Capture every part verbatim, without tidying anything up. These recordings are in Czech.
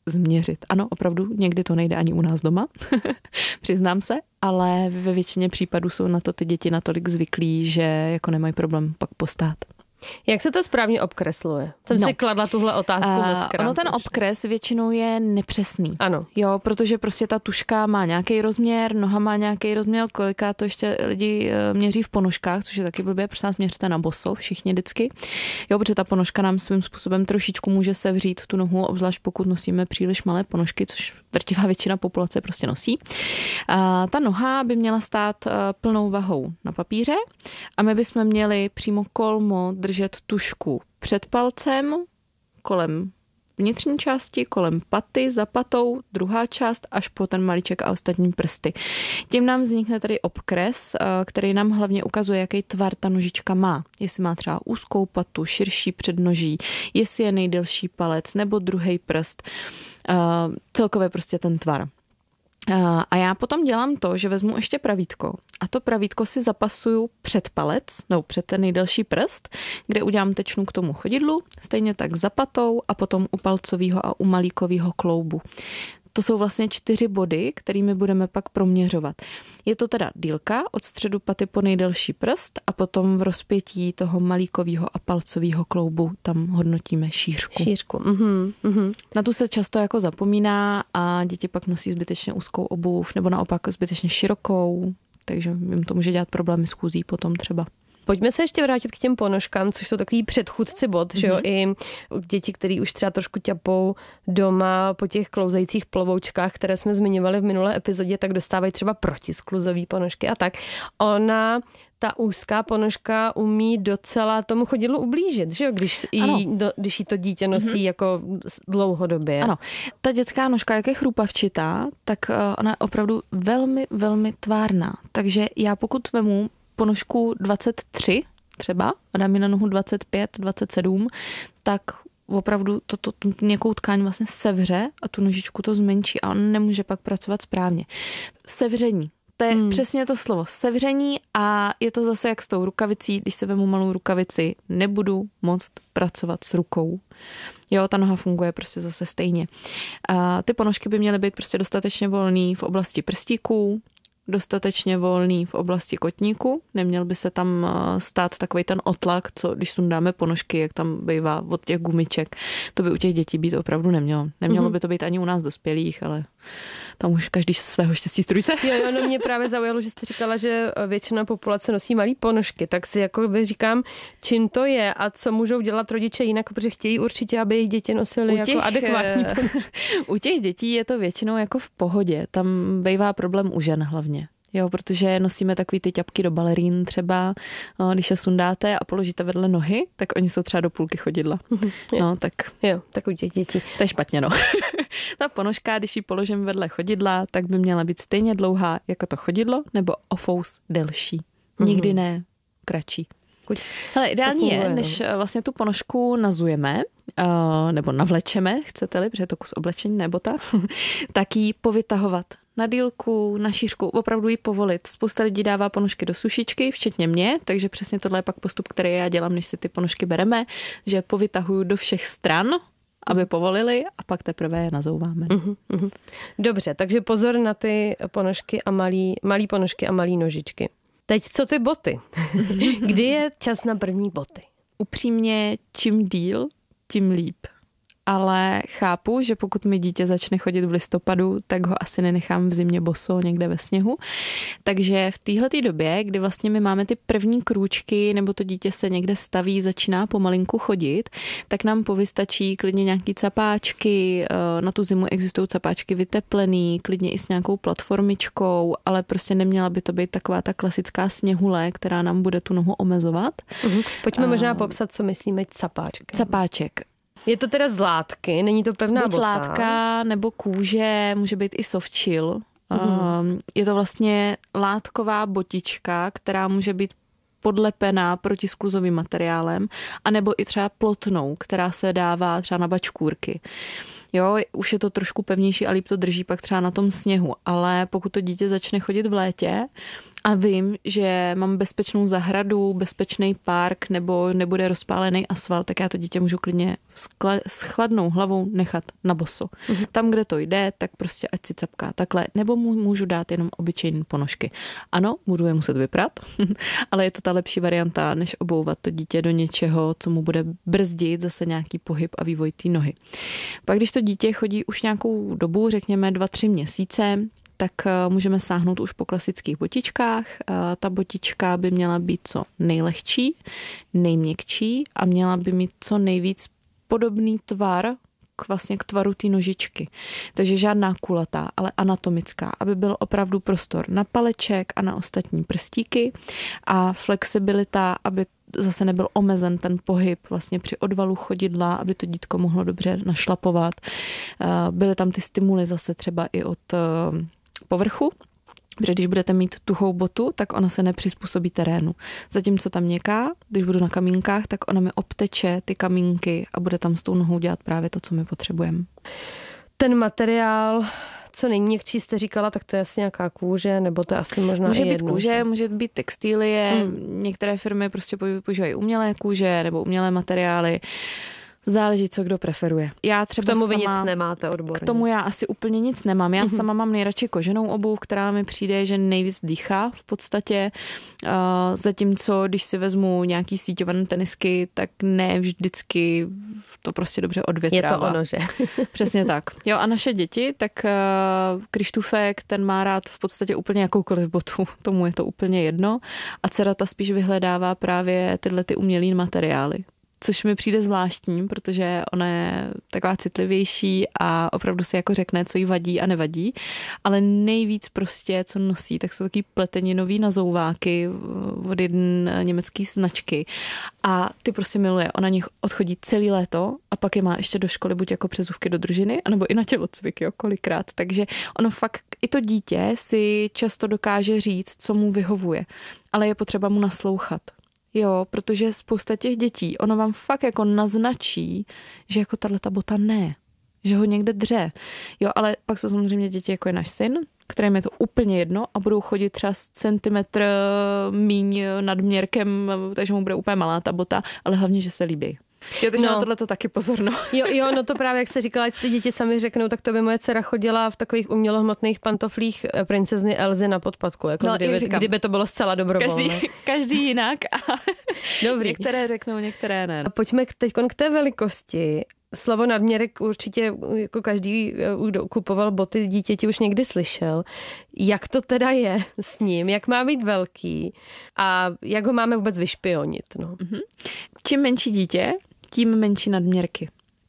změřit. Ano, opravdu, někdy to nejde ani u nás doma, přiznám se, ale ve většině případů jsou na to ty děti natolik zvyklí, že jako nemají problém pak postát. Jak se to správně obkresluje? Jsem no. si kladla tuhle otázku uh, moc krát. Ono ten obkres většinou je nepřesný. Ano. Jo, protože prostě ta tuška má nějaký rozměr, noha má nějaký rozměr, koliká to ještě lidi měří v ponožkách, což je taky blbě, protože nás měřte na boso všichni vždycky. Jo, protože ta ponožka nám svým způsobem trošičku může sevřít tu nohu, obzvlášť pokud nosíme příliš malé ponožky, což drtivá většina populace prostě nosí. A ta noha by měla stát plnou vahou na papíře a my bychom měli přímo kolmo držet tušku před palcem, kolem vnitřní části, kolem paty, za patou, druhá část až po ten malíček a ostatní prsty. Tím nám vznikne tady obkres, který nám hlavně ukazuje, jaký tvar ta nožička má. Jestli má třeba úzkou patu, širší přednoží, jestli je nejdelší palec nebo druhý prst. Celkově prostě ten tvar. A já potom dělám to, že vezmu ještě pravítko a to pravítko si zapasuju před palec, nebo před ten nejdelší prst, kde udělám tečnu k tomu chodidlu, stejně tak za patou a potom u palcového a u malíkového kloubu. To jsou vlastně čtyři body, kterými budeme pak proměřovat. Je to teda dílka od středu paty po nejdelší prst a potom v rozpětí toho malíkového a palcového kloubu tam hodnotíme šířku. Šířku. Mhm, mhm. Na tu se často jako zapomíná a děti pak nosí zbytečně úzkou obuv nebo naopak zbytečně širokou, takže jim to může dělat problémy s chůzí potom třeba. Pojďme se ještě vrátit k těm ponožkám, což jsou takový předchůdci bod, mm-hmm. že jo, i děti, který už třeba trošku ťapou doma po těch klouzajících plovoučkách, které jsme zmiňovali v minulé epizodě, tak dostávají třeba protiskluzové ponožky a tak. Ona, ta úzká ponožka umí docela tomu chodidlu ublížit, že jo, když jí, do, když jí to dítě nosí mm-hmm. jako dlouhodobě. Ano, ta dětská nožka, jak je chrupavčitá, tak ona je opravdu velmi, velmi tvárná. Takže já pokud vemu ponožku dvacet tři třeba a dám ji na nohu dvacet pět, dvacet sedm, tak opravdu to, to, to nějakou tkáň vlastně sevře a tu nožičku to zmenší a on nemůže pak pracovat správně. Sevření. To je hmm. přesně to slovo. Sevření a je to zase jak s tou rukavicí. Když se vemu malou rukavici, nebudu moct pracovat s rukou. Jo, ta noha funguje prostě zase stejně. A ty ponožky by měly být prostě dostatečně volný v oblasti prstíků, dostatečně volný v oblasti kotníku. Neměl by se tam stát takovej ten otlak, co když sundáme ponožky, jak tam bývá od těch gumiček. To by u těch dětí být opravdu nemělo. Nemělo mm-hmm. by to být ani u nás dospělých, ale tam už každý svého štěstí strůjce. Jo, jo, no mě právě zaujalo, že jste říkala, že většina populace nosí malý ponožky, tak si jako by říkám, čím to je a co můžou dělat rodiče jinak, protože chtějí určitě, aby jejich děti nosily těch, jako adekvátní ponožky. U těch dětí je to většinou jako v pohodě. Tam bývá problém u žen hlavně. Jo, protože nosíme takový ty ťapky do balerín třeba, když je sundáte a položíte vedle nohy, tak oni jsou třeba do půlky chodidla. No, tak... Jo, tak u těch dětí. To je špatně, no. Ta ponožka, když ji položím vedle chodidla, tak by měla být stejně dlouhá jako to chodidlo, nebo o fous delší. Nikdy ne kratší. Hele, ideální funguje, je, než vlastně tu ponožku nazujeme, uh, nebo navlečeme, chcete-li, protože je to kus oblečení, nebo ta, tak ji povytahovat na dílku, na šířku, opravdu ji povolit. Spousta lidí dává ponožky do sušičky, včetně mě, takže přesně tohle je pak postup, který já dělám, než si ty ponožky bereme, že povytahuju do všech stran, aby povolili a pak teprve je nazouváme. Uh-huh, uh-huh. Dobře, takže pozor na ty ponožky a malý, malý ponožky a malý nožičky. Teď co ty boty? Kdy je čas na první boty? Upřímně, čím díl, tím líp. Ale chápu, že pokud mi dítě začne chodit v listopadu, tak ho asi nenechám v zimě boso někde ve sněhu. Takže v téhleté době, kdy vlastně my máme ty první krůčky, nebo to dítě se někde staví, začíná pomalinku chodit, tak nám povystačí klidně nějaký capáčky, na tu zimu existují capáčky vyteplený, klidně i s nějakou platformičkou, ale prostě neměla by to být taková ta klasická sněhule, která nám bude tu nohu omezovat. Uhum. Pojďme možná popsat, co myslíme capáčkem. Capáček. Je to teda z látky, není to pevná Buď bota. látka, nebo kůže, může být i softshell. Mm. Je to vlastně látková botička, která může být podlepená protiskluzovým materiálem, anebo i třeba plotnou, která se dává třeba na bačkůrky. Jo, už je to trošku pevnější a líp to drží pak třeba na tom sněhu, ale pokud to dítě začne chodit v létě a vím, že mám bezpečnou zahradu, bezpečný park nebo nebude rozpálený asfalt, tak já to dítě můžu klidně s chladnou hlavou nechat na boso. Mm-hmm. Tam, kde to jde, tak prostě ať si capká takhle, nebo mu můžu dát jenom obyčejné ponožky. Ano, budu je muset vyprat, ale je to ta lepší varianta, než obouvat to dítě do něčeho, co mu bude brzdit zase nějaký pohyb a vývoj té nohy. Pak když to dítě chodí už nějakou dobu, řekněme dva, tři měsíce, tak můžeme sáhnout už po klasických botičkách. Ta botička by měla být co nejlehčí, nejměkčí a měla by mít co nejvíc podobný tvar k vlastně k tvaru té nožičky. Takže žádná kulatá, ale anatomická, aby byl opravdu prostor na paleček a na ostatní prstíky a flexibilita, aby zase nebyl omezen ten pohyb vlastně při odvalu chodidla, aby to dítko mohlo dobře našlapovat. Byly tam ty stimuly zase třeba i od povrchu, protože když budete mít tuhou botu, tak ona se nepřizpůsobí terénu. Zatímco tam měkká, když budu na kamínkách, tak ona mi obteče ty kamínky a bude tam s tou nohou dělat právě to, co my potřebujeme. Ten materiál, co nejměkčí jste říkala, tak to je asi nějaká kůže, nebo to je asi možná může i být jedno. Kůže, může být textilie, hmm. některé firmy prostě používají umělé kůže nebo umělé materiály. Záleží, co kdo preferuje. Já třeba k tomu vy sama, nic nemáte odborně. K tomu já asi úplně nic nemám. Já mm-hmm. sama mám nejradši koženou obuv, která mi přijde, že nejvíc dýchá v podstatě. Uh, zatímco, když si vezmu nějaký síťované tenisky, tak ne vždycky to prostě dobře odvětrává. Je to ono, že? Přesně tak. Jo, a naše děti, tak uh, Krištůfek, ten má rád v podstatě úplně jakoukoliv botu. Tomu je to úplně jedno. A dcera ta spíš vyhledává právě tyhle ty umělý materiály. Což mi přijde zvláštní, protože ona je taková citlivější a opravdu si jako řekne, co jí vadí a nevadí. Ale nejvíc prostě, co nosí, tak jsou taky pleteninový nazouváky od jedné německé značky. A ty prostě miluje. Ona nich odchodí celý léto a pak je má ještě do školy buď jako přezůvky do družiny, anebo i na tělocvik, jo, kolikrát. Takže ono fakt, i to dítě si často dokáže říct, co mu vyhovuje. Ale je potřeba mu naslouchat. Jo, protože spousta těch dětí, ono vám fakt jako naznačí, že jako tato bota ne, že ho někde dře. Jo, ale pak jsou samozřejmě děti, jako je náš syn, kterým je to úplně jedno a budou chodit třeba centimetr míň nadměrkem, takže mu bude úplně malá ta bota, ale hlavně, že se líbí. Jo, takže no. na tohle to taky pozorno. Jo, jo, no to právě, jak se říkala, ať ty děti sami řeknou, tak to by moje dcera chodila v takových umělohmotných pantoflích princezny Elzy na podpadku, jako no, kdyby, kdyby to bylo zcela dobrovolné. Každý, každý jinak a dobrý. Některé řeknou, některé ne. A pojďme teď k té velikosti. Slovo nadměrek určitě jako každý, kdo kupoval boty dítěti, už někdy slyšel. Jak to teda je s ním? Jak má být velký? A jak ho máme vůbec vyšpionit? No. Mm-hmm. Čím menší dítě, tím menší nadměrky.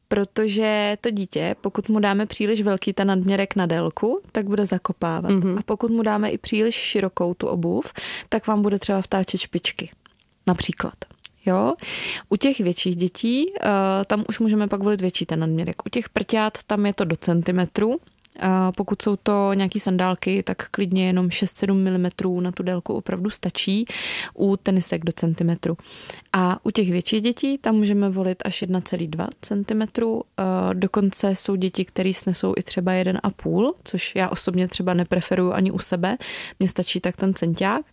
Protože to dítě, pokud mu dáme příliš velký ten nadměrek na délku, tak bude zakopávat. Mm-hmm. A pokud mu dáme i příliš širokou tu obuv, tak vám bude třeba vtáčet špičky. Například. Jo? U těch větších dětí, uh, tam už můžeme pak volit větší ten nadměrek. U těch prťát tam je to do centimetru. Pokud jsou to nějaký sandálky, tak klidně jenom šest sedm milimetrů na tu délku opravdu stačí. U tenisek do centimetru. A u těch větších dětí tam můžeme volit až jedna celá dva centimetru. Dokonce jsou děti, které snesou i třeba jeden a půl, což já osobně třeba nepreferuju ani u sebe. Mně stačí tak ten centiák.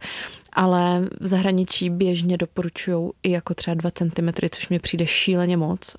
Ale v zahraničí běžně doporučujou i jako třeba dva centimetry, což mi přijde šíleně moc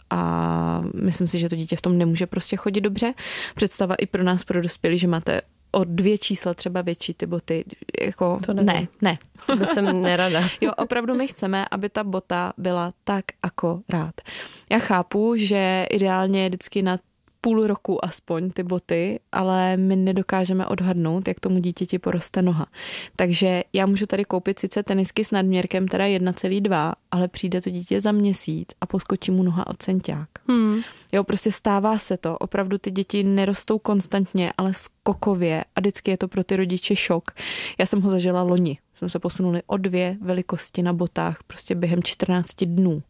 a myslím si, že to dítě v tom nemůže prostě chodit dobře. Představa i pro nás, pro dospělí, že máte o dvě čísla třeba větší ty boty, jako to ne, ne. To jsem nerada. Jo, opravdu my chceme, aby ta bota byla tak akorát. Já chápu, že ideálně je vždycky na půl roku aspoň ty boty, ale my nedokážeme odhadnout, jak tomu dítěti poroste noha. Takže já můžu tady koupit sice tenisky s nadměrkem teda jedna celá dva, ale přijde to dítě za měsíc a poskočí mu noha o centiák. Hmm. Jo, prostě stává se to. Opravdu ty děti nerostou konstantně, ale skokově a vždycky je to pro ty rodiče šok. Já jsem ho zažila loni. Jsme se posunuli o dvě velikosti na botách prostě během čtrnácti dnů.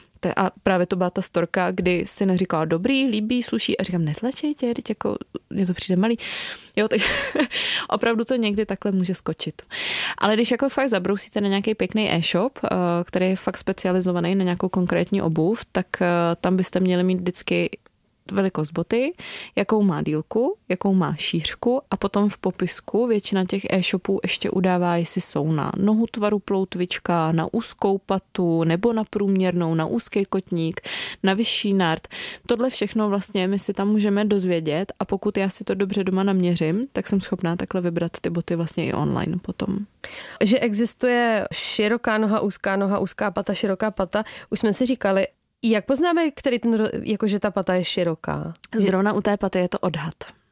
A právě to byla ta storka, kdy si neříkala dobrý, líbí, sluší a říkám, netlačej tě, teď jako mě to přijde malý. Jo, tak opravdu to někdy takhle může skočit. Ale když jako fakt zabrousíte na nějaký pěkný e-shop, který je fakt specializovaný na nějakou konkrétní obuv, tak tam byste měli mít vždycky velikost boty, jakou má dílku, jakou má šířku a potom v popisku většina těch e-shopů ještě udává, jestli jsou na nohu tvaru ploutvička, na úzkou patu nebo na průměrnou, na úzký kotník, na vyšší nart. Tohle všechno vlastně my si tam můžeme dozvědět a pokud já si to dobře doma naměřím, tak jsem schopná takhle vybrat ty boty vlastně i online potom. Že existuje široká noha, úzká noha, úzká pata, široká pata. Už jsme si říkali, jak poznáme, který ten, jakože ta pata je široká? Zrovna u té paty je to odhad.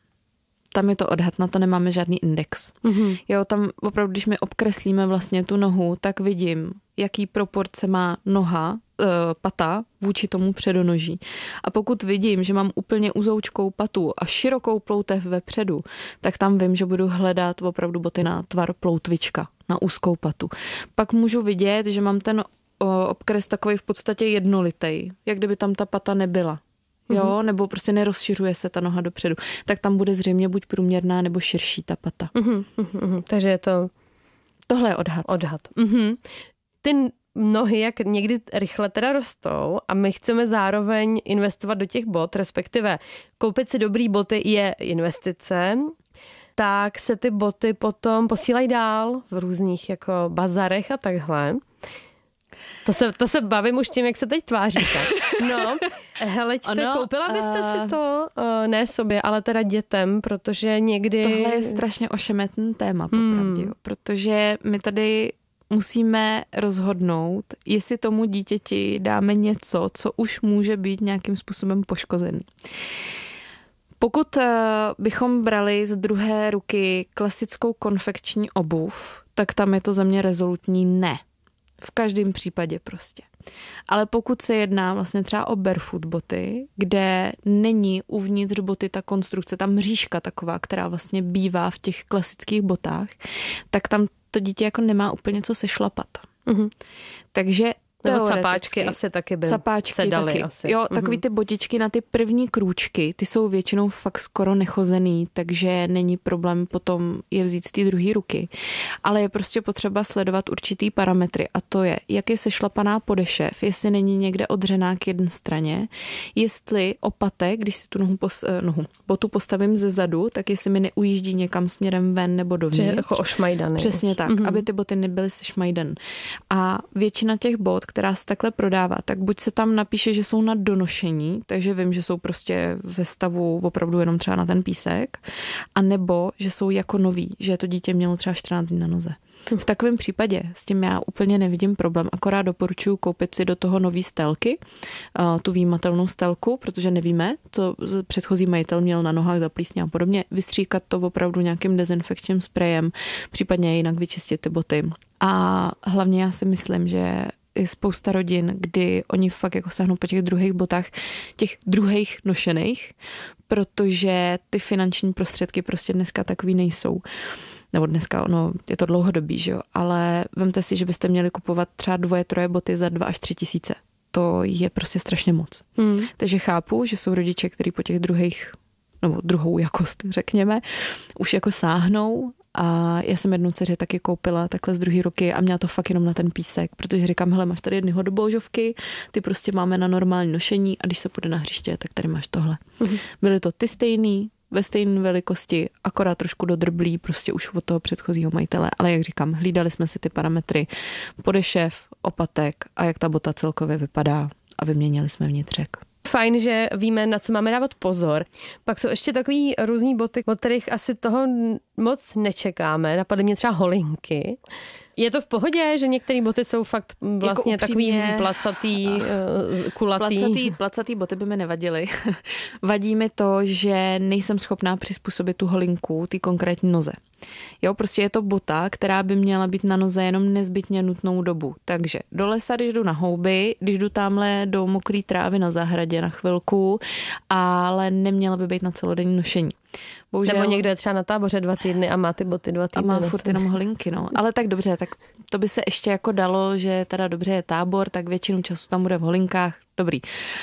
Tam je to odhad, na to nemáme žádný index. Mm-hmm. Jo, tam opravdu, když my obkreslíme vlastně tu nohu, tak vidím, jaký proporce má noha, e, pata vůči tomu předonoží. A pokud vidím, že mám úplně uzoučkou patu a širokou ploutev vepředu, tak tam vím, že budu hledat opravdu boty na tvar ploutvička, na úzkou patu. Pak můžu vidět, že mám ten o, obkres takový v podstatě jednolitej, jak kdyby tam ta pata nebyla. Jo, mm-hmm. nebo prostě nerozšiřuje se ta noha dopředu. Tak tam bude zřejmě buď průměrná nebo širší ta pata. Mm-hmm, mm-hmm. Takže je to... Tohle je odhad. Odhad. Mm-hmm. Ty nohy, jak někdy rychle teda rostou a my chceme zároveň investovat do těch bot, respektive koupit si dobrý boty je investice, tak se ty boty potom posílají dál v různých jako bazarech a takhle. To se, to se bavím už tím, jak se teď tváříte. No, heleďte, ano, koupila byste uh, si to? Uh, ne sobě, ale teda dětem, protože někdy... Tohle je strašně ošemetný téma, popravdě, hmm. protože my tady musíme rozhodnout, jestli tomu dítěti dáme něco, co už může být nějakým způsobem poškozený. Pokud uh, bychom brali z druhé ruky klasickou konfekční obuv, tak tam je to za mě rezolutní ne. V každém případě prostě. Ale pokud se jedná vlastně třeba o barefoot boty, kde není uvnitř boty ta konstrukce, ta mřížka taková, která vlastně bývá v těch klasických botách, tak tam to dítě jako nemá úplně co sešlapat. Mm-hmm. Takže nebo capáčky asi taky by capáčky taky. Asi. Jo, takový ty botičky na ty první krůčky, ty jsou většinou fakt skoro nechozený, takže není problém potom je vzít z té druhé ruky. Ale je prostě potřeba sledovat určitý parametry a to je, jak je sešlapaná podešev, jestli není někde odřená k jedné straně, jestli opatek, když si tu nohu, pos, nohu botu postavím ze zadu, tak jestli mi neujíždí někam směrem ven nebo dovnitř. Že jako ošmajdaný. Přesně tak, mm-hmm. aby ty boty nebyly sešmajdaný. A většina těch bot, která se takhle prodává, tak buď se tam napíše, že jsou na donošení, takže vím, že jsou prostě ve stavu opravdu jenom třeba na ten písek, a nebo že jsou jako nový, že to dítě mělo třeba čtrnáct dní na noze. V takovém případě s tím já úplně nevidím problém, akorát doporučuji koupit si do toho nový stelky, tu výjimatelnou stelku, protože nevíme, co předchozí majitel měl na nohách za plísně a podobně, vystříkat to opravdu nějakým dezinfekčním sprejem, případně jinak vyčistit ty boty. A hlavně já si myslím, že je spousta rodin, kdy oni fakt jako sáhnou po těch druhých botách, těch druhých nošených, protože ty finanční prostředky prostě dneska takový nejsou. Nebo dneska, ono, je to dlouhodobý, že jo, ale vemte si, že byste měli kupovat třeba dvoje, troje boty za dva až tři tisíce. To je prostě strašně moc. Hmm. Takže chápu, že jsou rodiče, kteří po těch druhých, nebo druhou jakost, řekněme, už jako sáhnou. A já jsem jednu dceři taky koupila takhle z druhé ruky a měla to fakt jenom na ten písek, protože říkám, hele, máš tady jedny hodoboužovky, ty prostě máme na normální nošení a když se půjde na hřiště, tak tady máš tohle. Mm-hmm. Byly to ty stejný, ve stejné velikosti, akorát trošku dodrblí prostě už od toho předchozího majitele, ale jak říkám, hlídali jsme si ty parametry, podešev, opatek a jak ta bota celkově vypadá a vyměnili jsme vnitřek. Fajn, že víme, na co máme dávat pozor. Pak jsou ještě takový různý boty, od kterých asi toho moc nečekáme. Napadly mě třeba holinky. Je to v pohodě, že některé boty jsou fakt vlastně jako takový placatý, kulatý? Placatý, placatý boty by mi nevadily. Vadí mi to, že nejsem schopná přizpůsobit tu holinku té konkrétní noze. Jo, prostě je to bota, která by měla být na noze jenom nezbytně nutnou dobu. Takže do lesa, když jdu na houby, když jdu tamhle do mokrý trávy na zahradě na chvilku, ale neměla by být na celodenní nošení. Bohužel, nebo někdo je třeba na táboře dva týdny a má ty boty dva týdny. A má furt jenom holinky, no. Ale tak dobře, tak to by se ještě jako dalo, že teda dobře je tábor, tak většinu času tam bude v holinkách, dobrý.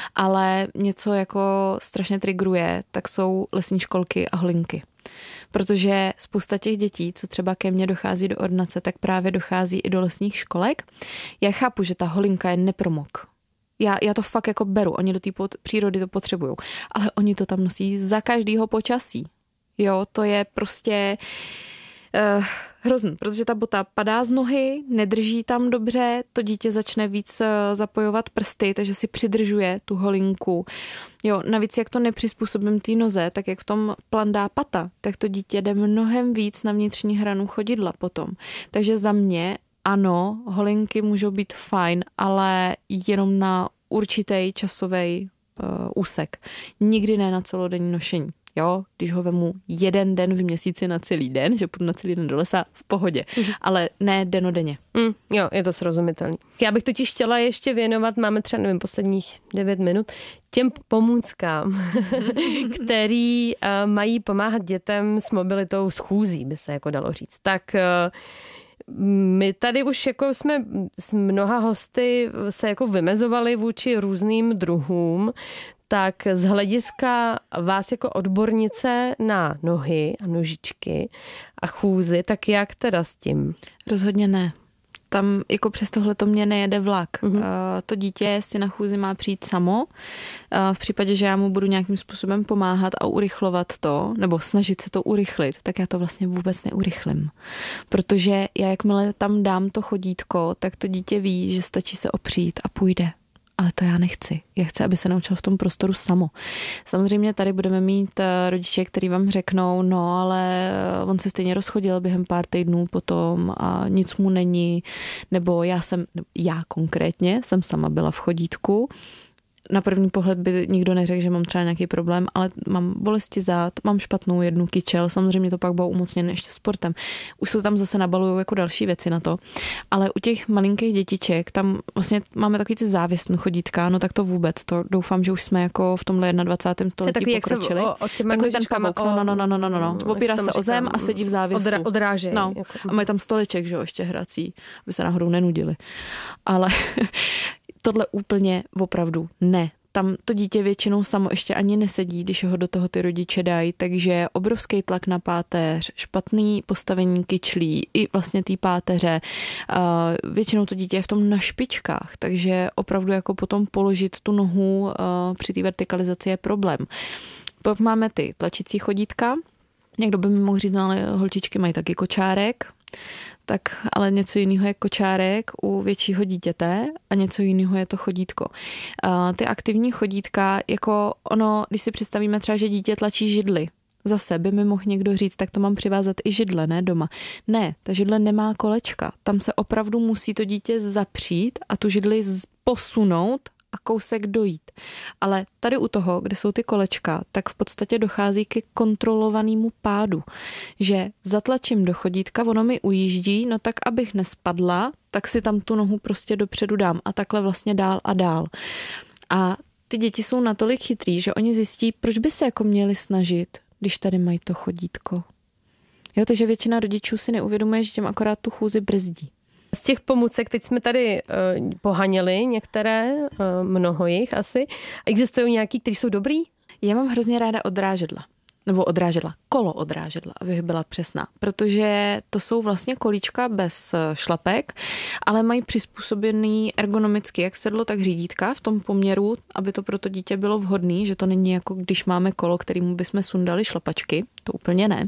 Ale něco jako strašně trigruje, tak jsou lesní školky a holinky. Protože spousta těch dětí, co třeba ke mně dochází do ordinace, tak právě dochází i do lesních školek. Já chápu, že ta holinka je nepromok. Já, já to fakt jako beru, oni do té přírody to potřebují, ale oni to tam nosí za každýho počasí. Jo, to je prostě uh, hrozný, protože ta bota padá z nohy, nedrží tam dobře, to dítě začne víc uh, zapojovat prsty, takže si přidržuje tu holinku. Jo, navíc jak to nepřizpůsobím té noze, tak jak v tom plandá pata, tak to dítě jde mnohem víc na vnitřní hranu chodidla potom. Takže za mě ano, holinky můžou být fajn, ale jenom na určitý časový uh, úsek. Nikdy ne na celodenní nošení. Jo, když ho vemu jeden den v měsíci na celý den, že půjdu na celý den do lesa, v pohodě, mm. ale ne denodenně. Mm, jo, je to srozumitelný. Já bych totiž chtěla ještě věnovat, máme třeba, nevím, posledních devět minut, těm pomůckám, který uh, mají pomáhat dětem s mobilitou, s chůzí, by se jako dalo říct. Tak uh, my tady už jako jsme s mnoha hosty se jako vymezovali vůči různým druhům, tak z hlediska vás jako odbornice na nohy a nožičky a chůzy, tak jak teda s tím? Rozhodně ne. Tam jako přes tohle to mě nejede vlak. Mm-hmm. Uh, to dítě si na chůzi má přijít samo. Uh, v případě, že já mu budu nějakým způsobem pomáhat a urychlovat to, nebo snažit se to urychlit, tak já to vlastně vůbec neurychlím. Protože já jakmile tam dám to chodítko, tak to dítě ví, že stačí se opřít a půjde. Ale to já nechci. Já chci, aby se naučil v tom prostoru samo. Samozřejmě tady budeme mít rodiče, kteří vám řeknou, no ale on se stejně rozchodil během pár týdnů potom a nic mu není, nebo já jsem, já konkrétně jsem sama byla v chodítku. Na první pohled by nikdo neřekl, že mám třeba nějaký problém, ale mám bolesti zad, mám špatnou jednu kyčel, samozřejmě to pak bylo umocněné ještě sportem. Už se tam zase nabalují jako další věci na to. Ale u těch malinkých dětiček, tam vlastně máme takový ty závěsný chodítka, no tak to vůbec, to doufám, že už jsme jako v tomhle dvacátém století takový, pokročili. Jak se o, o těma takový ten pavouk, o, no, no, no, no, no, no, no. Opírá se o zem a sedí v závěsu. Odra, odráže. No. Jako. A mají tam stoleček, že jo, ještě hrací, aby se náhodou nenudili. Ale tohle úplně opravdu ne. Tam to dítě většinou samo ještě ani nesedí, když ho do toho ty rodiče dají, takže obrovský tlak na páteř, špatný postavení kyčlí i vlastně té páteře. Většinou to dítě je v tom na špičkách, takže opravdu jako potom položit tu nohu při té vertikalizaci je problém. Pak máme ty tlačící chodítka. Někdo by mi mohl říct, no ale holčičky mají taky kočárek. Tak ale něco jiného je kočárek u většího dítěte a něco jiného je to chodítko. Uh, ty aktivní chodítka, jako ono, když si představíme třeba, že dítě tlačí židli, zase by mi mohl někdo říct, tak to mám přivázat i židle, ne doma. Ne, ta židle nemá kolečka. Tam se opravdu musí to dítě zapřít a tu židli posunout a kousek dojít. Ale tady u toho, kde jsou ty kolečka, tak v podstatě dochází ke kontrolovanému pádu. Že zatlačím do chodítka, ono mi ujíždí, no tak abych nespadla, tak si tam tu nohu prostě dopředu dám a takhle vlastně dál a dál. A ty děti jsou natolik chytrý, že oni zjistí, proč by se jako měli snažit, když tady mají to chodítko. Jo, takže většina rodičů si neuvědomuje, že těm akorát tu chůzi brzdí. Z těch pomůcek, teď jsme tady uh, pohaněli některé, uh, mnoho jich asi. Existují nějaký, kteří jsou dobrý? Já mám hrozně ráda odrážedla. Nebo odrážedla, kolo odrážedla, abych byla přesná. Protože to jsou vlastně kolíčka bez šlapek, ale mají přizpůsobený ergonomicky jak sedlo, tak řídítka v tom poměru, aby to pro to dítě bylo vhodné, že to není jako když máme kolo, kterému bychom sundali šlapačky, to úplně ne.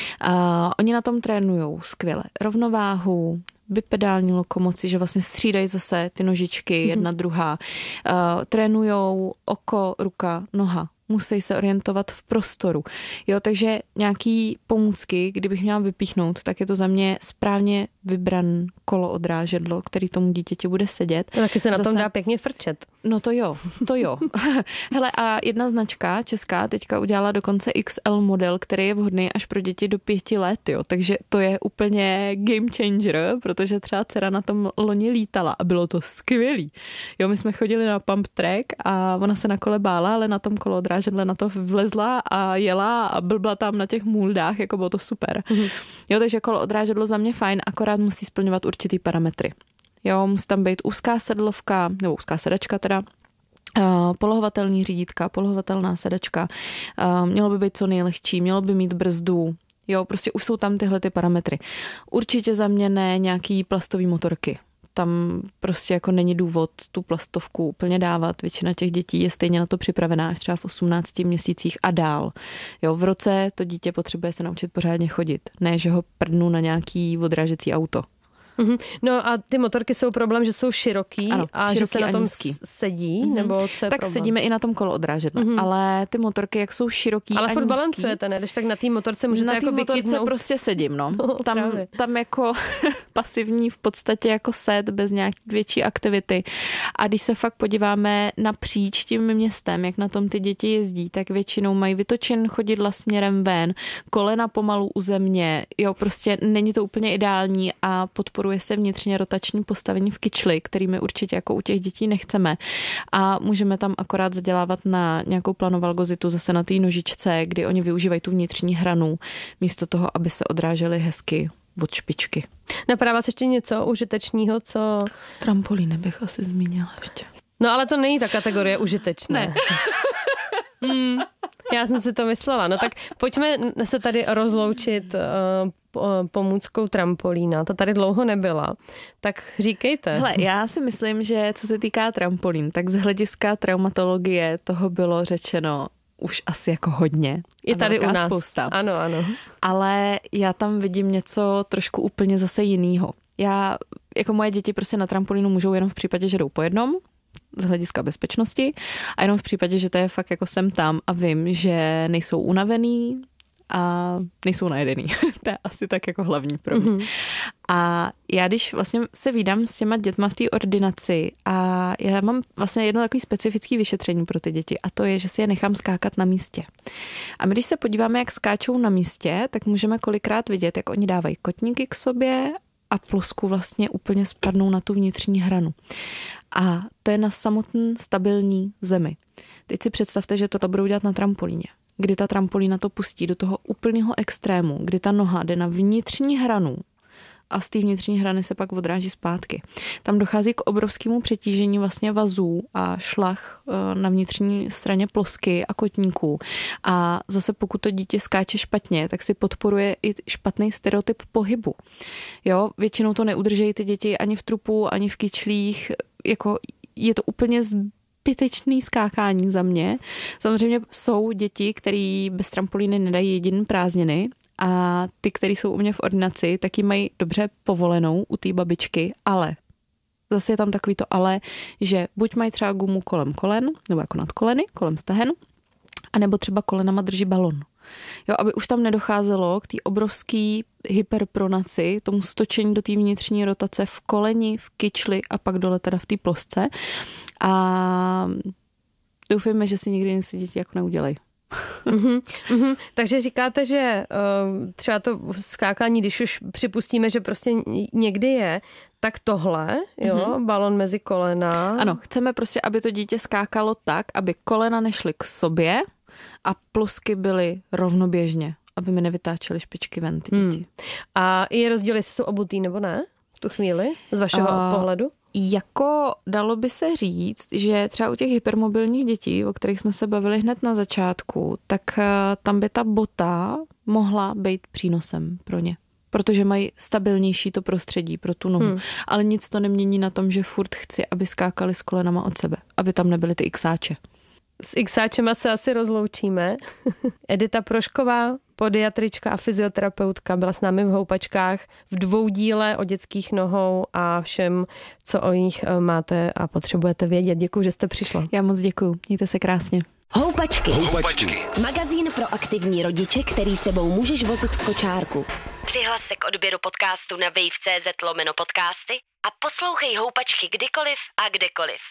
A oni na tom trénujou skvěle rovnováhu, bipedální lokomoci, že vlastně střídají zase ty nožičky, jedna, mm-hmm. druhá. Uh, trénujou oko, ruka, noha. Musí se orientovat v prostoru. Jo, takže nějaký pomůcky, kdybych měla vypíchnout, tak je to za mě správně vybran kolo odrážedlo, který tomu dítěti bude sedět. No, taky se na Zase... tom dá pěkně frčet. No to jo, to jo. Hele, a jedna značka česká teďka udělala dokonce X L model, který je vhodný až pro děti do pěti let, jo. Takže to je úplně game changer, protože třeba dcera na tom loni lítala a bylo to skvělý. Jo, my jsme chodili na pump track a ona se na kole bála, ale na tom kolo odrážedle na to vlezla a jela a blbla tam na těch můldách, jako bylo to super. Mm-hmm. Jo, takže kolo odrážedlo za mě fajn, akorát musí splňovat určitý parametry. Jo, musí tam být úzká sedlovka, nebo úzká sedačka teda, uh, polohovatelný řídítka, polohovatelná sedačka, uh, mělo by být co nejlehčí, mělo by mít brzdu, jo, prostě už jsou tam tyhle ty parametry. Určitě za mě ne nějaký plastový motorky. tam prostě jako není důvod tu plastovku úplně dávat. Většina těch dětí je stejně na to připravená až třeba v osmnácti měsících a dál. Jo, v roce to dítě potřebuje se naučit pořádně chodit, ne, že ho prdnu na nějaký odrážecí auto. No a ty motorky jsou problém, že jsou široký ano, a široký že se na tom nízký. sedí, mm-hmm. nebo co je tak problém? sedíme i na tom koloodrážedle, mm-hmm. ale ty motorky, jak jsou široký ale a furt nízký, balancujete, ne? Když tak na té motorce můžete na jako motorce vykytnout. prostě sedím, no. no tam, tam jako pasivní v podstatě jako set, bez nějaké větší aktivity. A když se fakt podíváme napříč tím městem, jak na tom ty děti jezdí, tak většinou mají vytočen chodidla směrem ven, kolena pomalu u země, jo, prostě není to úplně ideální a podporuje se vnitřně rotační postavení v kyčli, který my určitě jako u těch dětí nechceme. A můžeme tam akorát zadělávat na nějakou planovalgozitu zase na té nožičce, kdy oni využívají tu vnitřní hranu, místo toho, aby se odrážely hezky od špičky. Napadá vás ještě něco užitečného, co... Trampolíny bych asi zmínila ještě. No ale to není ta kategorie užitečné. Ne. hmm, já jsem si to myslela. No tak pojďme se tady rozloučit uh, pomůckou trampolína. Ta tady dlouho nebyla. Tak říkejte. Hele, já si myslím, že co se týká trampolín, tak z hlediska traumatologie toho bylo řečeno už asi jako hodně. I tady u nás. Spousta. Ano, ano. Ale já tam vidím něco trošku úplně zase jinýho. Já, jako moje děti prostě na trampolínu můžou jenom v případě, že jdou po jednom, z hlediska bezpečnosti, a jenom v případě, že to je fakt jako sem tam a vím, že nejsou unavený a nejsou najedený. To je asi tak jako hlavní pro mě. Mm-hmm. A já když vlastně se vídám s těma dětma v té ordinaci a já mám vlastně jedno takový specifický vyšetření pro ty děti a to je, že si je nechám skákat na místě. A my když se podíváme, jak skáčou na místě, tak můžeme kolikrát vidět, jak oni dávají kotníky k sobě a plosku vlastně úplně spadnou na tu vnitřní hranu. A to je na samotný stabilní zemi. Teď si představte, že tohle budou dělat na trampolíně, kdy ta trampolína to pustí do toho úplného extrému, kdy ta noha jde na vnitřní hranu a z té vnitřní hrany se pak odráží zpátky. Tam dochází k obrovskému přetížení vlastně vazů a šlach na vnitřní straně plosky a kotníků. A zase pokud to dítě skáče špatně, tak si podporuje i špatný stereotyp pohybu. Jo, většinou to neudržejí ty děti ani v trupu, ani v kyčlích. Jako je to úplně zbytečný skákání za mě. Samozřejmě jsou děti, který bez trampolíny nedají jediný prázdniny, a ty, který jsou u mě v ordinaci, taky mají dobře povolenou u té babičky, ale zase je tam takový to ale, že buď mají třeba gumu kolem kolen, nebo jako nad koleny, kolem stahen, anebo třeba kolenama drží balon. Jo, aby už tam nedocházelo k té obrovské hyperpronaci, tomu stočení do té vnitřní rotace v koleni, v kyčli a pak dole teda v té plosce. A doufejme, že si nikdy nic děti jako neudělají. mm-hmm, mm-hmm. Takže říkáte, že uh, třeba to skákání, když už připustíme, že prostě někdy je, tak tohle, jo, mm-hmm. balon mezi kolena. Ano, chceme prostě, aby to dítě skákalo tak, aby kolena nešly k sobě a plosky byly rovnoběžně, aby mi nevytáčely špičky ven ty děti. Hmm. A je rozdíl, jestli jsou obutý nebo ne v tu chvíli, z vašeho uh, pohledu? Jako dalo by se říct, že třeba u těch hypermobilních dětí, o kterých jsme se bavili hned na začátku, tak tam by ta bota mohla být přínosem pro ně. Protože mají stabilnější to prostředí pro tu nohu. Hmm. Ale nic to nemění na tom, že furt chci, aby skákali s kolenama od sebe. Aby tam nebyly ty xáče. S xáčema se asi rozloučíme. Edita Prošková, podiatrička a fyzioterapeutka, byla s námi v Houpačkách v dvou díle o dětských nohou a všem, co o nich máte a potřebujete vědět. Děkuji, že jste přišla. Já moc děkuji. Mějte se krásně. Houpačky. Houpačky. Magazín pro aktivní rodiče, který sebou můžeš vozit v kočárku. Přihlas se k odběru podcastu na wave tečka cz lomeno podcasty a poslouchej Houpačky kdykoliv a kdekoliv.